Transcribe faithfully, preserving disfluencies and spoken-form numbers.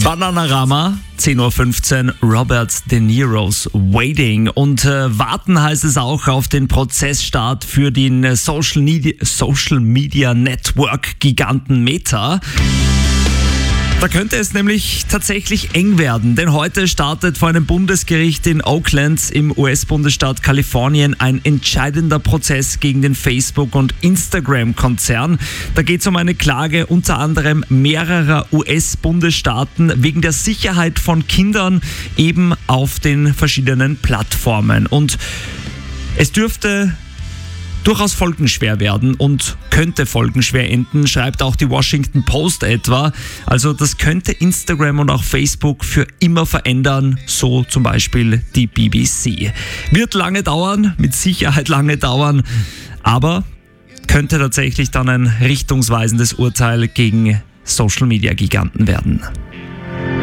Bananarama, zehn Uhr fünfzehn, Robert De Niro's Waiting. Und äh, warten heißt es auch auf den Prozessstart für den äh, Social, Media, Social Media Network Giganten Meta. Da könnte es nämlich tatsächlich eng werden, denn heute startet vor einem Bundesgericht in Oakland im U S-Bundesstaat Kalifornien ein entscheidender Prozess gegen den Facebook- und Instagram-Konzern. Da geht es um eine Klage unter anderem mehrerer U S-Bundesstaaten wegen der Sicherheit von Kindern eben auf den verschiedenen Plattformen. Und es dürfte durchaus folgenschwer werden und könnte folgenschwer enden, schreibt auch die Washington Post etwa. Also das könnte Instagram und auch Facebook für immer verändern, so zum Beispiel die B B C. Wird lange dauern, mit Sicherheit lange dauern, aber könnte tatsächlich dann ein richtungsweisendes Urteil gegen Social-Media-Giganten werden.